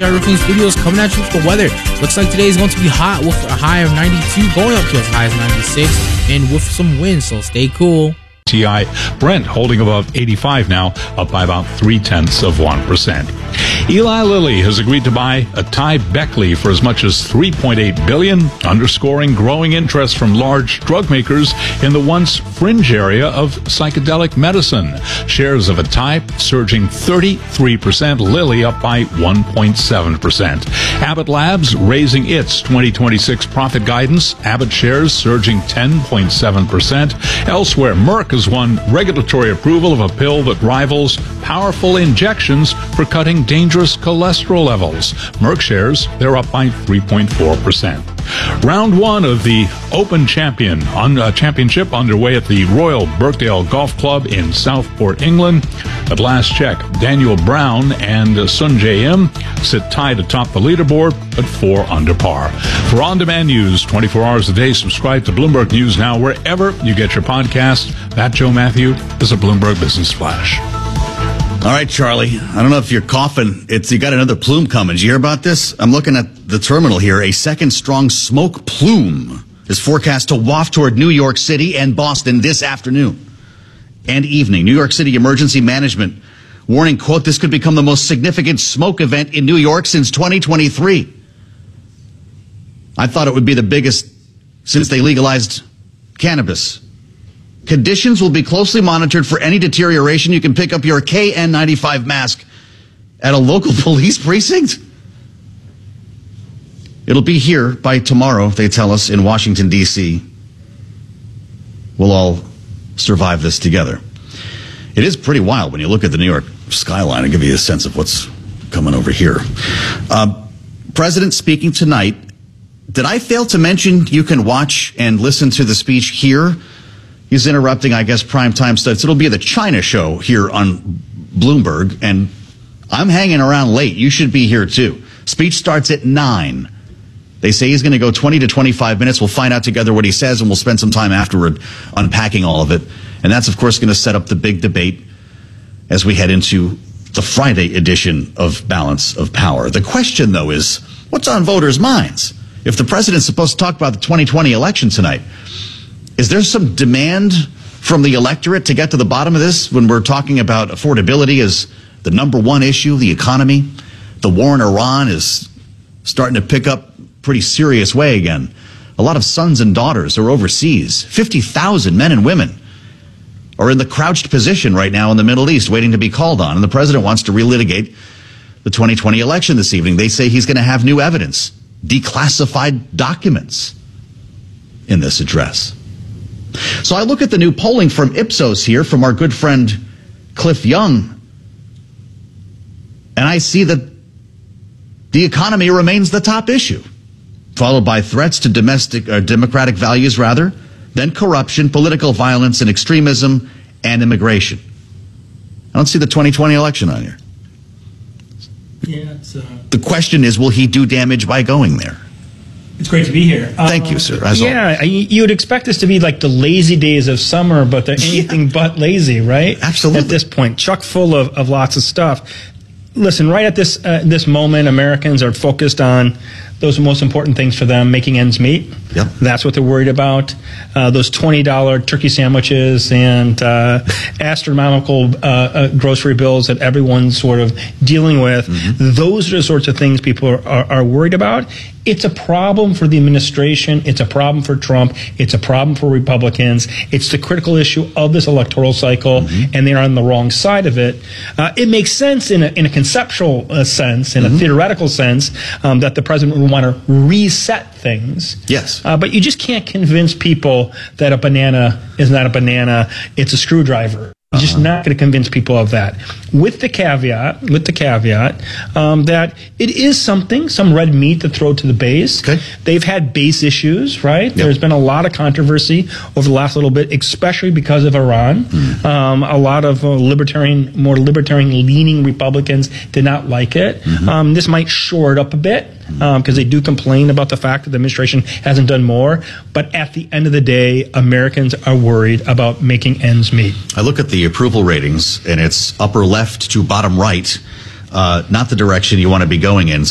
TR Roofing Studios coming at you with the weather. Looks like today is going to be hot with a high of 92, going up to as high as 96, and with some wind, so stay cool. TI Brent holding above 85 now, up by about 0.3%. Eli Lilly has agreed to buy Atai Beckley for as much as $3.8 billion, underscoring growing interest from large drug makers in the once fringe area of psychedelic medicine. Shares of Atai surging 33%, Lilly up by 1.7%. Abbott Labs raising its 2026 profit guidance, Abbott shares surging 10.7%. Elsewhere, Merck has won regulatory approval of a pill that rivals powerful injections for cutting dangerous cholesterol levels. Merck shares, they're up by 3.4%. Round one of the Open Championship underway at the Royal Birkdale Golf Club in Southport, England. At last check, Daniel Brown and Sun Jae-im sit tied atop the leaderboard at 4 under par. For on-demand news 24 hours a day, subscribe to Bloomberg News Now wherever you get your podcasts. That Joe Matthew is a Bloomberg Business Flash. All right, Charlie. I don't know if you're coughing. You got another plume coming. Did you hear about this? I'm looking at the terminal here. A second strong smoke plume is forecast to waft toward New York City and Boston this afternoon and evening. New York City Emergency Management warning, quote, this could become the most significant smoke event in New York since 2023. I thought it would be the biggest since they legalized cannabis. Conditions will be closely monitored for any deterioration. You can pick up your KN95 mask at a local police precinct. It'll be here by tomorrow, they tell us, in Washington, D.C. We'll all survive this together. It is pretty wild when you look at the New York skyline and give you a sense of what's coming over here. President speaking tonight. Did I fail to mention you can watch and listen to the speech here? He's interrupting, I guess, primetime stuff. It'll be the China show here on Bloomberg, and I'm hanging around late. You should be here, too. Speech starts at 9. They say he's going to go 20 to 25 minutes. We'll find out together what he says, and we'll spend some time afterward unpacking all of it. And that's, of course, going to set up the big debate as we head into the Friday edition of Balance of Power. The question, though, is what's on voters' minds? If the president's supposed to talk about the 2020 election tonight, is there some demand from the electorate to get to the bottom of this when we're talking about affordability as the number one issue, the economy? The war in Iran is starting to pick up pretty serious way again. A lot of sons and daughters are overseas. 50,000 men and women are in the crouched position right now in the Middle East waiting to be called on. And the president wants to relitigate the 2020 election this evening. They say he's going to have new evidence, declassified documents in this address. So I look at the new polling from Ipsos here from our good friend Cliff Young, and I see that the economy remains the top issue, followed by threats to democratic values, then corruption, political violence and extremism, and immigration. I don't see the 2020 election on here. Yeah, the question is, will he do damage by going there? It's great to be here. Thank you, sir. You would expect this to be like the lazy days of summer, but they're anything but lazy, right? Absolutely. At this point, chock full of lots of stuff. Listen, right at this moment, Americans are focused on those most important things for them, making ends meet. Yep. That's what they're worried about. Those $20 turkey sandwiches and astronomical grocery bills that everyone's sort of dealing with. Mm-hmm. Those are the sorts of things people are worried about. It's a problem for the administration. It's a problem for Trump. It's a problem for Republicans. It's the critical issue of this electoral cycle, and they're on the wrong side of it. It makes sense in a conceptual sense, in a theoretical sense, that the president would want to reset things. Yes. But you just can't convince people that a banana is not a banana. It's a screwdriver. You're just not going to convince people of that. With the caveat that it is some red meat to throw to the base. Okay. They've had base issues, right? Yep. There's been a lot of controversy over the last little bit, especially because of Iran. A lot of more libertarian-leaning Republicans did not like it. This might shore it up a bit because they do complain about the fact that the administration hasn't done more. But at the end of the day, Americans are worried about making ends meet. I look at the approval ratings, and it's upper left to bottom right, not the direction you want to be going in.